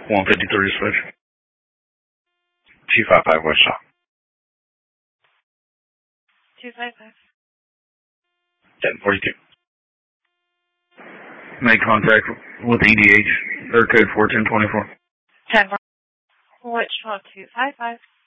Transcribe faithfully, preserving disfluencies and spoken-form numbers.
one fifty-three switch. two five five West Shop. two five five. ten forty-two. Make contact with E D H, their code four ten twenty-four. ten four. Which one? two five five.